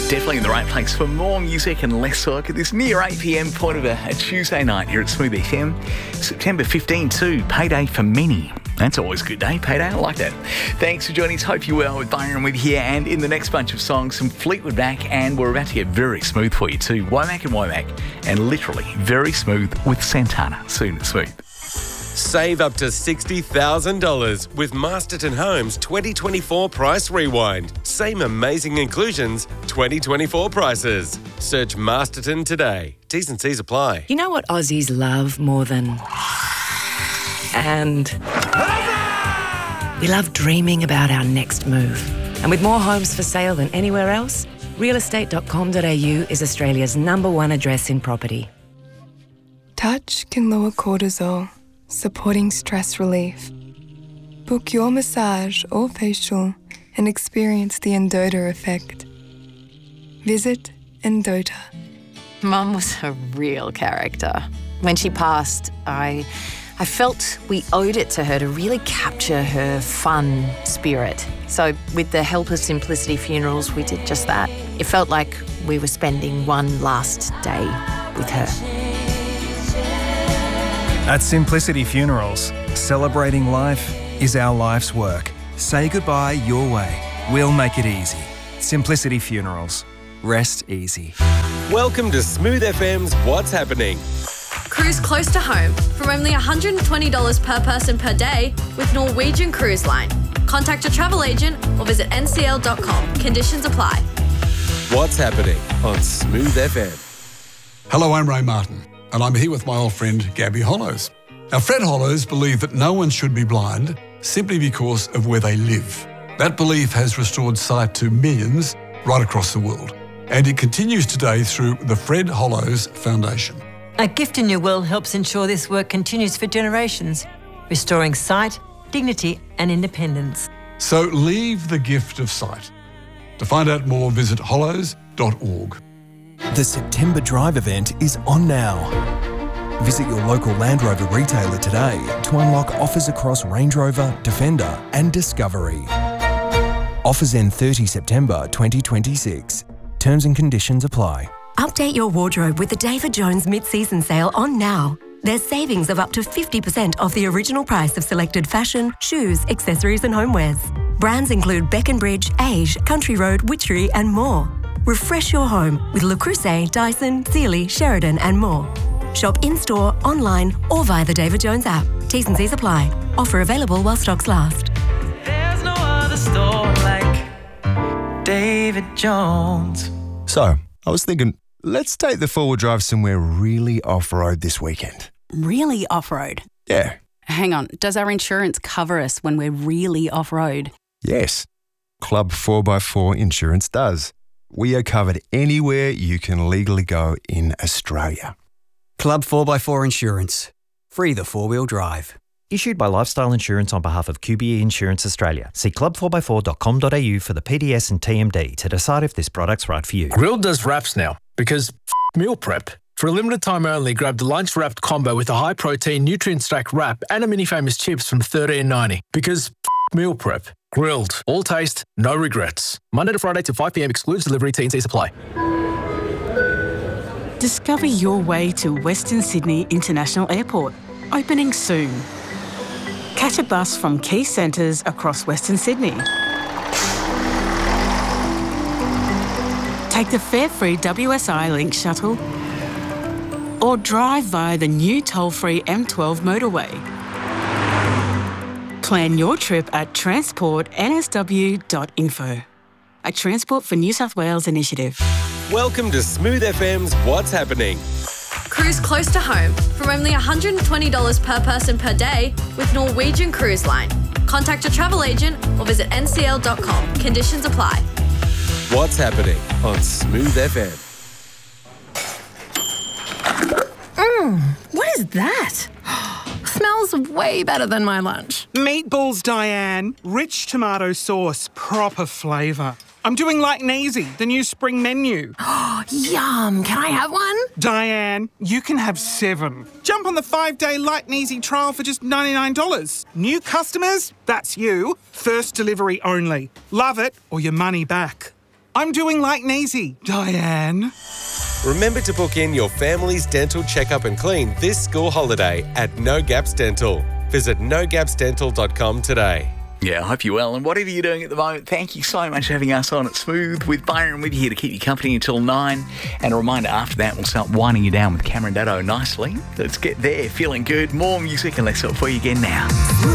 Definitely in the right place for more music and less talk at this near 8 p.m. point of a Tuesday night here at Smooth FM. September 15 too, payday for many. That's always a good day, payday. I like that. Thanks for joining us. Hope you're well with Byron with you here. And in the next bunch of songs, some Fleetwood Mac, and we're about to get very smooth for you too. Womack and Womack, and literally very smooth with Santana. Soon at Smooth. Save up to $60,000 with Masterton Homes 2024 Price Rewind. Same amazing inclusions, 2024 prices. Search Masterton today. T's and C's apply. You know what Aussies love more than... And... We love dreaming about our next move. And with more homes for sale than anywhere else, realestate.com.au is Australia's #1 address in property. Touch can lower cortisol, supporting stress relief. Book your massage or facial and experience the Endota effect. Visit Endota. Mum was a real character. When she passed, I felt we owed it to her to really capture her fun spirit. So with the help of Simplicity Funerals, we did just that. It felt like we were spending one last day with her. At Simplicity Funerals, celebrating life is our life's work. Say goodbye your way. We'll make it easy. Simplicity Funerals. Rest easy. Welcome to Smooth FM's What's Happening. Cruise close to home from only $120 per person per day with Norwegian Cruise Line. Contact your travel agent or visit ncl.com. Conditions apply. What's Happening on Smooth FM. Hello, I'm Ray Martin, and I'm here with my old friend Gabby Hollows. Now, Fred Hollows believed that no one should be blind simply because of where they live. That belief has restored sight to millions right across the world, and it continues today through the Fred Hollows Foundation. A Gift in Your Will helps ensure this work continues for generations, restoring sight, dignity and independence. So leave the gift of sight. To find out more, visit hollows.org. The September Drive event is on now. Visit your local Land Rover retailer today to unlock offers across Range Rover, Defender and Discovery. Offers end 30 September 2026. Terms and conditions apply. Update your wardrobe with the David Jones mid-season sale on now. There's savings of up to 50% off the original price of selected fashion, shoes, accessories and homewares. Brands include Beckenbridge, Age, Country Road, Witchery and more. Refresh your home with Le Creuset, Dyson, Sealy, Sheridan and more. Shop in-store, online or via the David Jones app. T's and C's apply. Offer available while stocks last. There's no other store like David Jones. So, I was thinking, let's take the four-wheel drive somewhere really off-road this weekend. Really off-road? Yeah. Hang on, does our insurance cover us when we're really off-road? Yes. Club 4x4 Insurance does. We are covered anywhere you can legally go in Australia. Club 4x4 Insurance. Free the four-wheel drive. Issued by Lifestyle Insurance on behalf of QBE Insurance Australia. See club4x4.com.au for the PDS and TMD to decide if this product's right for you. Grilled does wraps now because meal prep. For a limited time only, grab the lunch wrapped combo with a high protein nutrient stack wrap and a mini famous chips from $13.90 because meal prep. Grilled. All taste, no regrets. Monday to Friday till 5 p.m. excludes delivery. T&Cs apply. Discover your way to Western Sydney International Airport. Opening soon. Catch a bus from key centres across Western Sydney. Take the fare-free WSI Link shuttle or drive via the new toll-free M12 motorway. Plan your trip at transportnsw.info. A Transport for New South Wales initiative. Welcome to Smooth FM's What's Happening. Cruise close to home from only $120 per person per day with Norwegian Cruise Line. Contact your travel agent or visit ncl.com. Conditions apply. What's Happening on Smooth FM. What is that? Smells way better than my lunch. Meatballs, Diane. Rich tomato sauce, proper flavour. I'm doing Light and Easy, the new spring menu. Yum. Can I have one? Diane, you can have 7. Jump on the 5-day Light and Easy trial for just $99. New customers? That's you. First delivery only. Love it or your money back. I'm doing like Nazy, Diane. Remember to book in your family's dental checkup and clean this school holiday at No Gaps Dental. Visit nogapsdental.com today. Yeah, I hope you're well. And whatever you're doing at the moment, thank you so much for having us on at Smooth with Byron with you here to keep you company until 9. And a reminder, after that, we'll start winding you down with Cameron Daddo nicely. Let's get there, feeling good. More music and less for you again now.